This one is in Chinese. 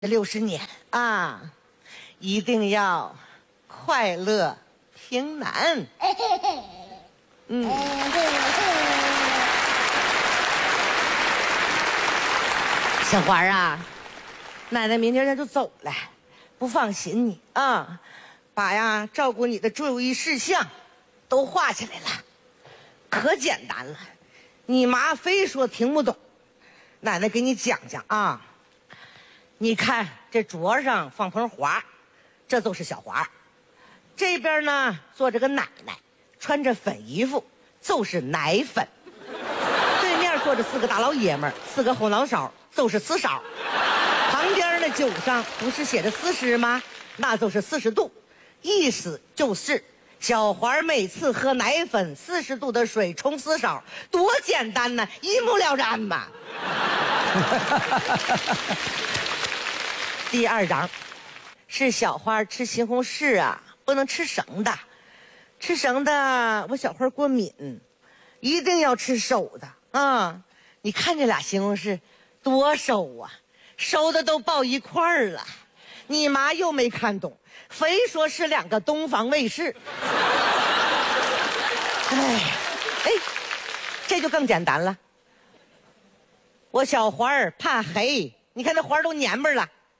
60年啊，一定要快乐平安。小花啊，奶奶明天就走了，不放心你啊，把照顾你的注意事项都画起来了，可简单了。你妈非说听不懂，奶奶给你讲讲啊。你看这桌上放盆花，这都是小花。这边呢坐着个奶奶，穿着粉衣服，就是奶粉。对面坐着4个大老爷们儿，4个后脑勺，就是4勺。旁边的酒上不是写着40吗？那就是40度，意思就是小花每次喝奶粉40度的水冲4勺，多简单呢，一目了然嘛。第2章是小花吃西红柿啊，不能吃生的，吃生的我小花过敏，一定要吃熟的啊！你看这俩西红柿多熟啊，熟的都抱一块儿了。你妈又没看懂，非说是2个东方卫视。哎，这就更简单了。我小花怕黑，你看那花都蔫巴了。